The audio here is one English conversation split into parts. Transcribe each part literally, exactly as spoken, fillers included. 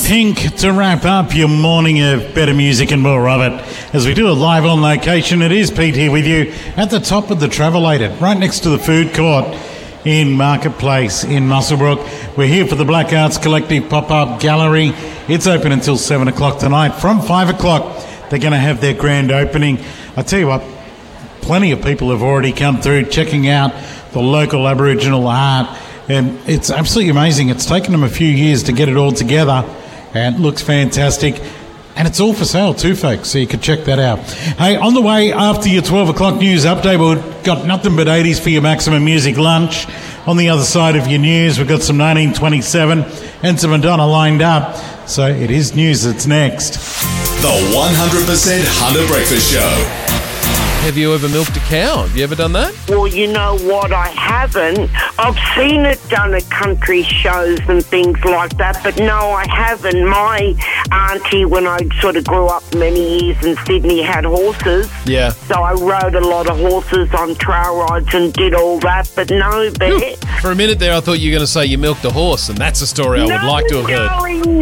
Pink to wrap up your morning of better music and more of it. As we do it live on location, it is Pete here with you at the top of the Travelator, right next to the food court in Marketplace in Muswellbrook. We're here for the Black Arts Collective pop-up gallery. It's open until seven o'clock tonight. From five o'clock, they're going to have their grand opening. I tell you what, plenty of people have already come through checking out the local Aboriginal art, and it's absolutely amazing. It's taken them a few years to get it all together, and it looks fantastic. And it's all for sale too, folks, so you can check that out. Hey, on the way after your twelve o'clock news update, we've got nothing but eighties for your maximum music lunch. On the other side of your news, we've got some nineteen twenty-seven and some Madonna lined up. So it is news that's next. The one hundred percent Hunter Breakfast Show. Have you ever milked a cow? Have you ever done that? Well, you know what, I haven't. I've seen it done at country shows and things like that, but no, I haven't. My auntie, when I sort of grew up many years in Sydney, had horses. Yeah. So I rode a lot of horses on trail rides and did all that, but no, Bear. For a minute there, I thought you were going to say you milked a horse, and that's a story I no, would like to have heard. No,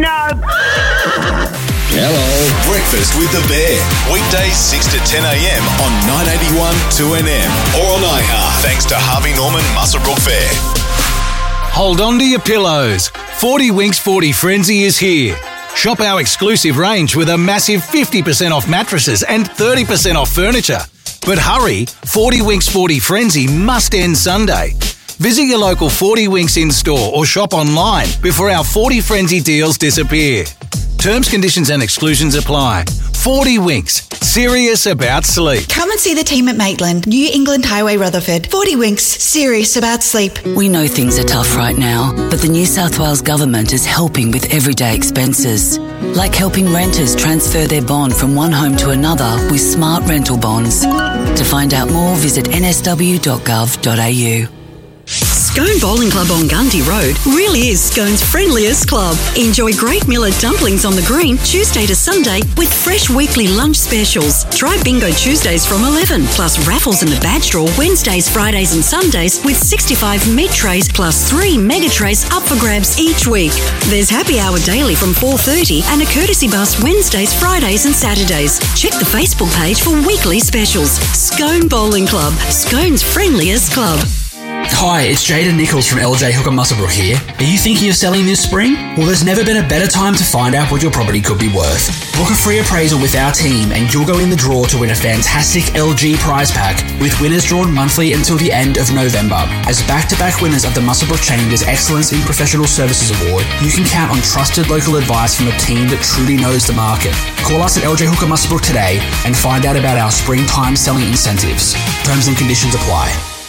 no. Hello. Breakfast with the Bear. Weekdays six to ten a.m. on nine eighty-one two N M or on iHeart. Thanks to Harvey Norman Muswellbrook Fair. Hold on to your pillows. forty Winks forty Frenzy is here. Shop our exclusive range with a massive fifty percent off mattresses and thirty percent off furniture. But hurry, forty Winks forty Frenzy must end Sunday. Visit your local forty Winks in-store or shop online before our forty Frenzy deals disappear. Terms, conditions and exclusions apply. forty Winks. Serious about sleep. Come and see the team at Maitland, New England Highway, Rutherford. forty Winks. Serious about sleep. We know things are tough right now, but the New South Wales Government is helping with everyday expenses. Like helping renters transfer their bond from one home to another with smart rental bonds. To find out more, visit n s w dot gov dot a u. Scone Bowling Club on Gundy Road really is Scone's friendliest club. Enjoy great millet dumplings on the green Tuesday to Sunday with fresh weekly lunch specials. Try Bingo Tuesdays from eleven, plus raffles in the badge draw Wednesdays, Fridays and Sundays with sixty-five meat trays plus three mega trays up for grabs each week. There's happy hour daily from four thirty and a courtesy bus Wednesdays, Fridays and Saturdays. Check the Facebook page for weekly specials. Scone Bowling Club, Scone's friendliest club. Hi, it's Jaden Nichols from L J Hooker Muswellbrook here. Are you thinking of selling this spring? Well, there's never been a better time to find out what your property could be worth. Book a free appraisal with our team and you'll go in the draw to win a fantastic L G prize pack with winners drawn monthly until the end of November. As back-to-back winners of the Muswellbrook Chamber's Excellence in Professional Services Award, you can count on trusted local advice from a team that truly knows the market. Call us at L J Hooker Muswellbrook today and find out about our springtime selling incentives. Terms and conditions apply.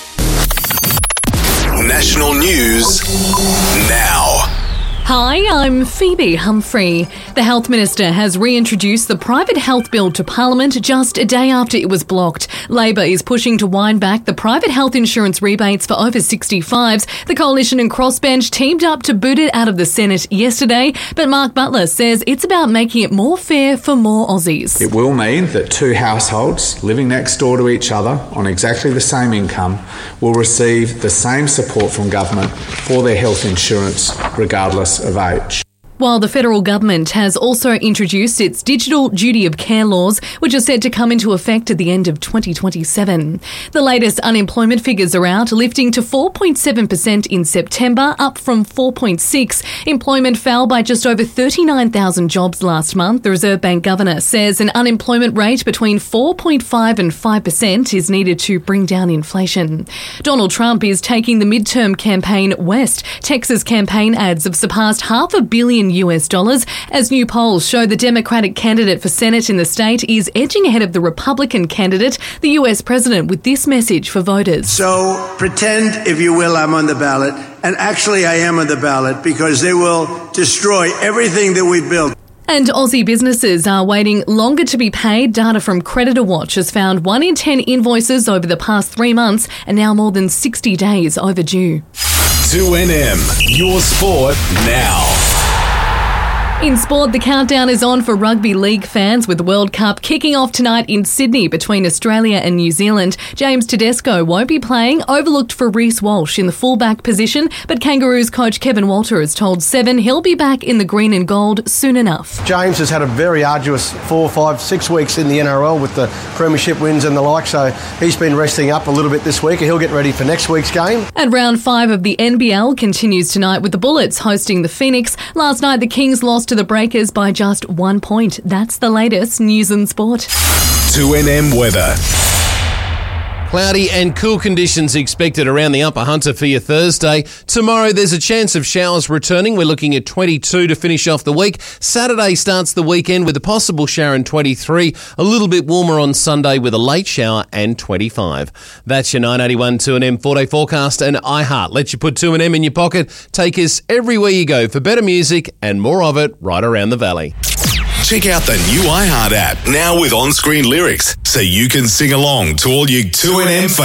National news now. Hi, I'm Phoebe Humphrey. The Health Minister has reintroduced the private health bill to Parliament just a day after it was blocked. Labor is pushing to wind back the private health insurance rebates for over sixty-fives. The Coalition and Crossbench teamed up to boot it out of the Senate yesterday, but Mark Butler says it's about making it more fair for more Aussies. It will mean that two households living next door to each other on exactly the same income will receive the same support from government for their health insurance regardless of age. While the federal government has also introduced its digital duty of care laws, which are set to come into effect at the end of twenty twenty-seven. The latest unemployment figures are out, lifting to four point seven percent in September, up from four point six. Employment fell by just over thirty-nine thousand jobs last month. The Reserve Bank governor says an unemployment rate between four point five and five percent is needed to bring down inflation. Donald Trump is taking the midterm campaign west. Texas campaign ads have surpassed half a billion U S dollars as new polls show the Democratic candidate for Senate in the state is edging ahead of the Republican candidate, the U S president, with this message for voters. So pretend, if you will, I'm on the ballot, and actually I am on the ballot because they will destroy everything that we built. And Aussie businesses are waiting longer to be paid. Data from Creditor Watch has found one in ten invoices over the past three months are now more than sixty days overdue. two N M, your sport now. In sport, the countdown is on for rugby league fans with the World Cup kicking off tonight in Sydney between Australia and New Zealand. James Tedesco won't be playing, overlooked for Reece Walsh in the fullback position, but Kangaroos coach Kevin Walter has told Seven he'll be back in the green and gold soon enough. James has had a very arduous four, five, six weeks in the N R L with the premiership wins and the like, so he's been resting up a little bit this week and he'll get ready for next week's game. And round five of the N B L continues tonight with the Bullets hosting the Phoenix. Last night the Kings lost to the Breakers by just one point. That's the latest news and sport. two N M weather. Cloudy and cool conditions expected around the Upper Hunter for your Thursday. Tomorrow there's a chance of showers returning. We're looking at twenty-two to finish off the week. Saturday starts the weekend with a possible shower and twenty-three. A little bit warmer on Sunday with a late shower and twenty-five. That's your nine eighty-one two N M four-day forecast, and iHeart lets you put two N M in your pocket. Take us everywhere you go for better music and more of it right around the valley. Check out the new iHeart app now with on-screen lyrics so you can sing along to all your two N M